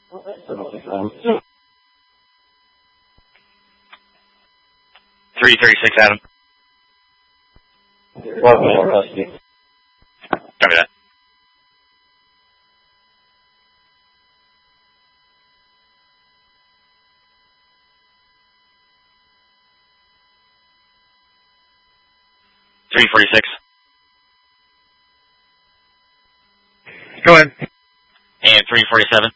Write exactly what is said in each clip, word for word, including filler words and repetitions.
three thirty-six, Adam. Copy that. three forty-six. Go ahead. And three forty-seven.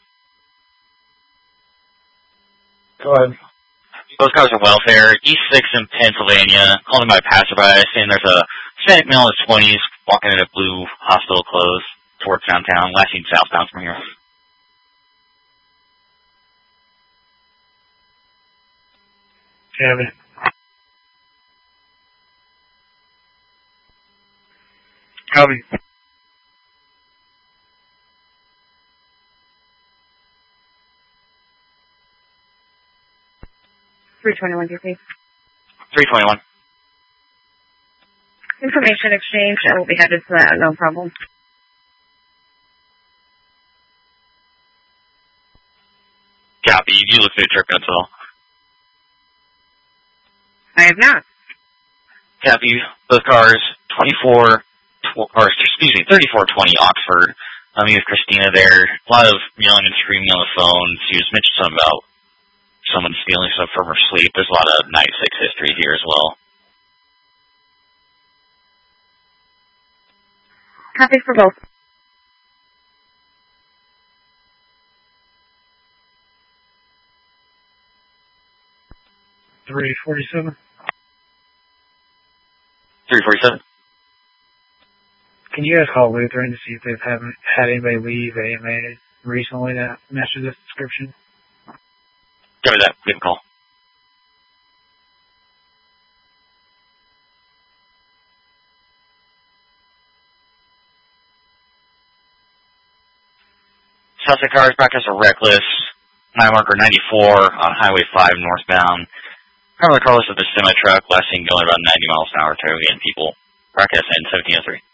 Go ahead. Those cars are welfare. East six in Pennsylvania. Calling by passerby, saying there's a Hispanic male in his twenties walking in a blue hospital clothes towards downtown, lasting southbound from here. Copy. Copy. three twenty-one, D C. three twenty-one. Information exchange, I will be headed to that, no problem. Copy. You do look through the trip notes at all? I have not. Copy. Both cars, twenty-four, tw- or excuse me, thirty-four twenty Oxford. Um, you have Christina there. A lot of yelling and screaming on the phone. She was mentioned something about someone stealing stuff from her sleep. There's a lot of night six history here as well. Copy for both. three forty-seven. three forty-seven. Can you guys call Lutheran to see if they've haven't had anybody leave A M A recently that matches this description? Give me that. Give a call. Sussex cars practice are reckless. Mile marker ninety-four on Highway five northbound. Carla Carlos with the semi truck, last seen going about ninety miles an hour, targeting people. Broadcast in seventeen oh three.